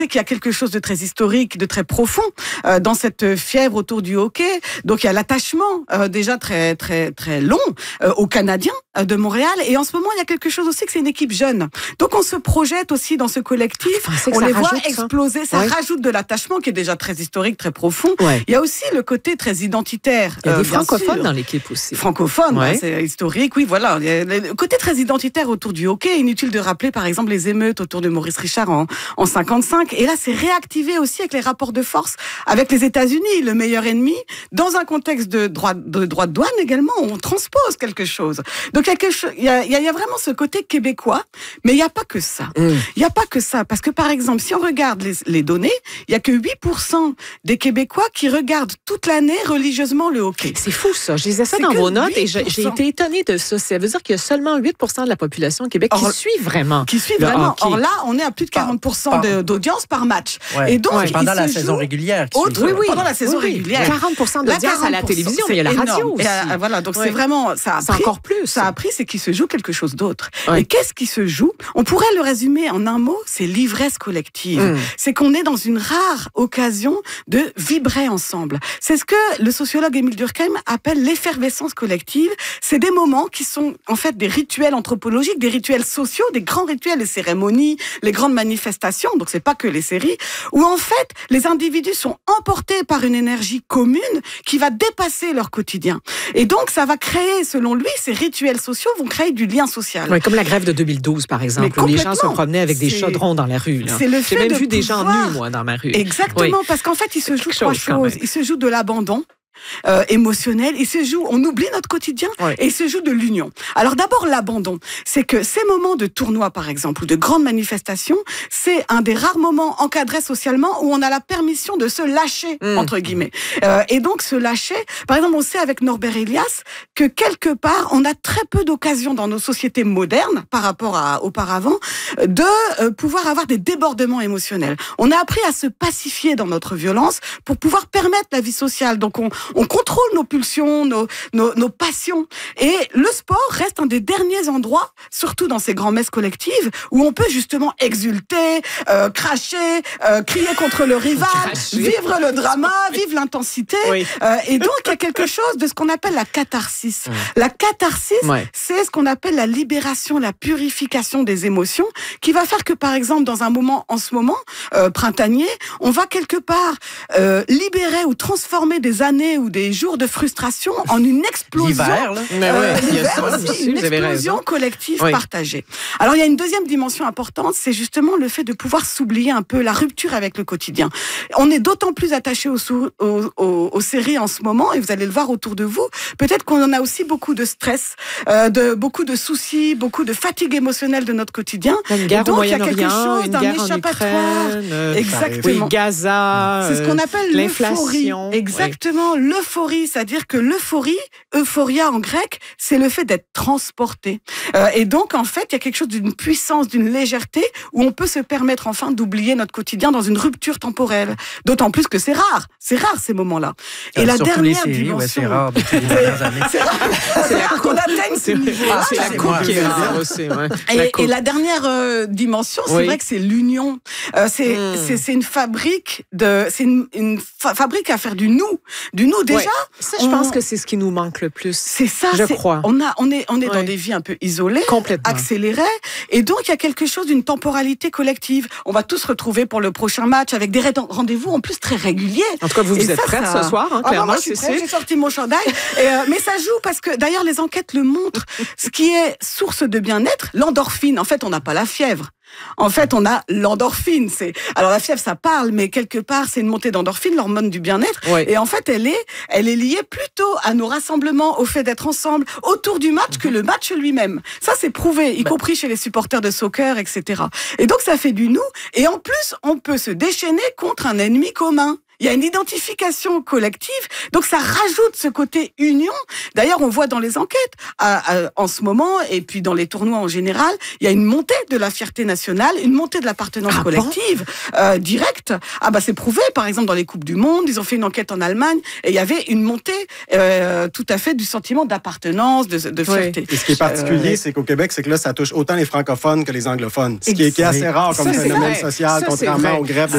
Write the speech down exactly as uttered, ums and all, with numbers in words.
qu'il y a quelque chose de très historique, de très profond euh, dans cette fièvre autour du hockey. Donc il y a l'attachement euh, déjà très très très long euh, aux Canadiens euh, de Montréal. Et en ce moment, il y a quelque chose aussi que c'est une équipe jeune. Donc on se projette aussi dans ce collectif. Enfin, on les voit rajoute, exploser. Ça, ça ouais. rajoute de l'attachement qui est déjà très historique, très profond. Ouais. Il y a aussi le côté très identitaire. Il y a euh, des francophones sûr. dans l'équipe aussi. Francophones, ouais. hein, c'est historique. Oui, voilà. Il y a le côté très identitaire autour du hockey. Inutile de rappeler, par exemple, les émeutes autour de Maurice Richard en, en cinquante-cinq. Et là, c'est réactivé aussi avec les rapports de force avec les États-Unis, le meilleur ennemi, dans un contexte de droit de, droit de douane également, où on transpose quelque chose. Donc, il y a, quelque chose, il y a, il y a vraiment ce côté québécois, mais il n'y a pas que ça. Mm. Il n'y a pas que ça. Parce que, par exemple, si on regarde les, les données, il n'y a que huit pour cent des Québécois qui regardent toute l'année religieusement le hockey. C'est fou, ça. Je lisais ça dans vos notes et j'ai, j'ai été étonnée de ça. Ça veut dire qu'il y a seulement huit pour cent de la population au Québec qui Or, suit vraiment. Qui suit vraiment. Or là, on est à plus de quarante pour cent par, de, d'audience par match. Ouais. Et donc, ouais. pendant la saison régulière. Autre, oui, oui. Pendant la saison oui, régulière. quarante pour cent d'audience à la télévision, mais il y a la radio aussi. Et à, voilà, donc ouais. c'est vraiment, ça a c'est pris, encore plus. Ça a pris, c'est qu'il se joue quelque chose d'autre. Ouais. Et qu'est-ce qui se joue? On pourrait le résumer en un mot, c'est l'ivresse collective. Mm. C'est qu'on est dans une rare occasion de vibrer ensemble. C'est ce que le sociologue Émile Durkheim appelle l'effervescence collective. C'est des moments qui sont en fait des rituels anthropologiques, des rituels sociaux, des grands rituels, les cérémonies, les grandes manifestations, donc c'est pas que les séries, où en fait les individus sont emportés par une énergie commune qui va dépasser leur quotidien. Et donc ça va créer, selon lui, ces rituels sociaux vont créer du lien social. Oui, comme la grève de deux mille douze par exemple, où les gens se promenaient avec des c'est... chaudrons dans la rue. Là. C'est le fait J'ai même de vu des pouvoir... gens nus, moi, dans ma rue. Exactement, oui. Parce qu'en fait, il se joue trois choses. Il se joue de l'abandon. Euh, émotionnel, il se joue, on oublie notre quotidien ouais. et il se joue de l'union. Alors d'abord l'abandon, c'est que ces moments de tournoi par exemple ou de grandes manifestations, c'est un des rares moments encadrés socialement où on a la permission de se lâcher mmh. entre guillemets. Euh, et donc se lâcher, par exemple on sait avec Norbert Elias que quelque part on a très peu d'occasions dans nos sociétés modernes par rapport à auparavant de euh, pouvoir avoir des débordements émotionnels. On a appris à se pacifier dans notre violence pour pouvoir permettre la vie sociale. Donc on On contrôle nos pulsions, nos, nos, nos passions. Et le sport reste un des derniers endroits, surtout dans ces grands messes collectives, où on peut justement exulter, euh, cracher, euh, crier contre le rival, cracher. Vivre le drama, vivre l'intensité. Oui. Euh, et donc, il y a quelque chose de ce qu'on appelle la catharsis. Ouais. La catharsis, ouais. c'est ce qu'on appelle la libération, la purification des émotions, qui va faire que, par exemple, dans un moment, en ce moment, euh, printanier, on va quelque part euh, libérer ou transformer des années ou des jours de frustration en une explosion, l'hiver, là. Euh, ouais, l'hiver aussi, une explosion collective oui. partagée. Alors il y a une deuxième dimension importante, c'est justement le fait de pouvoir s'oublier un peu, la rupture avec le quotidien. On est d'autant plus attaché aux, aux, aux, aux séries en ce moment, et vous allez le voir autour de vous, peut-être qu'on en a aussi beaucoup de stress, euh, de, beaucoup de soucis, beaucoup de fatigue émotionnelle de notre quotidien. Une guerre et donc au il y a quelque chose une d'un guerre échappatoire. Euh, Exactement. Oui, Gaza, c'est ce qu'on appelle l'euphorie. Exactement, oui. L'euphorie, c'est-à-dire que l'euphorie, euphoria en grec, c'est le fait d'être transporté. Euh, et donc, en fait, il y a quelque chose d'une puissance, d'une légèreté, où on peut se permettre enfin d'oublier notre quotidien dans une rupture temporelle. D'autant plus que c'est rare. C'est rare, ces moments-là. Et euh, la dernière séries, dimension... Ouais, c'est rare depuis les dernières années. C'est rare, c'est rare qu'on atteigne ce niveau. Ah, c'est la coupe qui est rare aussi. Ouais. Et, la et la dernière euh, dimension, c'est oui. vrai que c'est l'union. Euh, c'est, mm. c'est, c'est une fabrique de... C'est une, une fa- fabrique à faire du nous. Du nous, déjà. Ouais. Ça, je on... pense que c'est ce qui nous manque le plus. C'est ça, je c'est... crois. On, a, on est, on est ouais. dans des vies un peu isolées, complètement accélérées, et donc il y a quelque chose d'une temporalité collective. On va tous se retrouver pour le prochain match avec des rendez-vous en plus très réguliers. En tout cas, vous, vous êtes prête ça... ce soir, hein, clairement. Ah, moi, je suis prête, j'ai sorti mon chandail. et, euh, mais ça joue parce que, d'ailleurs, les enquêtes le montrent. Ce qui est source de bien-être, l'endorphine. En fait, on n'a pas la fièvre. En fait, on a l'endorphine. C'est alors la fièvre, ça parle, mais quelque part, c'est une montée d'endorphine, l'hormone du bien-être. Oui. Et en fait, elle est, elle est liée plutôt à nos rassemblements, au fait d'être ensemble autour du match que le match lui-même. Ça, c'est prouvé, y ben. compris chez les supporters de soccer, et cetera. Et donc, ça fait du nous. Et en plus, on peut se déchaîner contre un ennemi commun. Il y a une identification collective, donc ça rajoute ce côté union. D'ailleurs, on voit dans les enquêtes, à, à, en ce moment, et puis dans les tournois en général, il y a une montée de la fierté nationale, une montée de l'appartenance ah collective bon euh, directe. Ah bah c'est prouvé, par exemple dans les Coupes du Monde, ils ont fait une enquête en Allemagne, et il y avait une montée euh, tout à fait du sentiment d'appartenance, de, de fierté. Oui. Et ce qui est particulier, euh, c'est qu'au Québec, c'est que là, ça touche autant les francophones que les anglophones, ce qui est, qui est assez rare comme ça, phénomène social, ça, contrairement aux grèves de